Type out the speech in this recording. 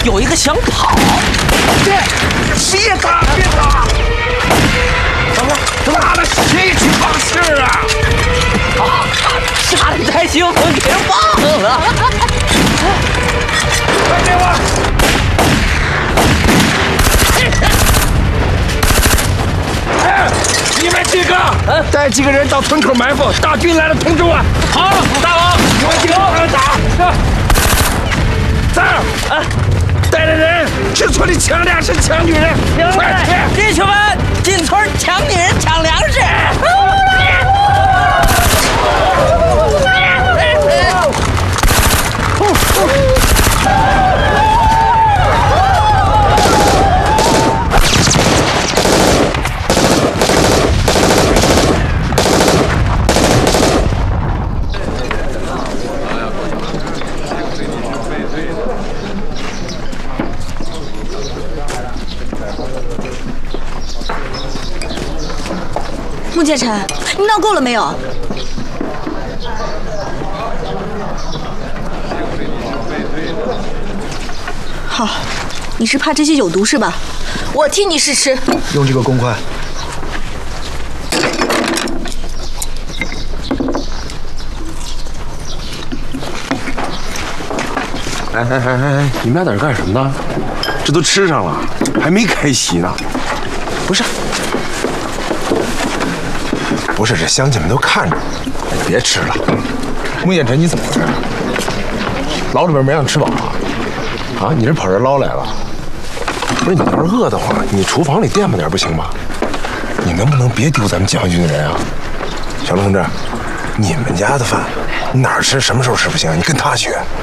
有一个想跑。 别打！怎么打了谁去放信儿啊？ 杀得太兴奋，给忘了。 快给我！哎，你们几个带几个人到屯口埋伏，大军来了通知我。 好，大王， 你们几个往上打。三儿，带着人去村里抢粮食、抢女人，快去！ 弟兄们，进村抢女人、抢粮食。 穆剑臣，你闹够了没有？好，你是怕这些有毒是吧？我替你试吃。 用这个公筷。 哎，你们俩在这干什么呢？这都吃上了，还没开席呢。 不是，这乡亲们都看着。别吃了。穆剑臣，你怎么回事？牢里边没让你吃饱啊？啊，你这跑这捞来了？不是，你要是饿得慌，你厨房里垫吧点不行吗？你能不能别丢咱们解放军的人啊？小陆同志，你们家的饭哪儿吃什么时候吃不行？你跟他学。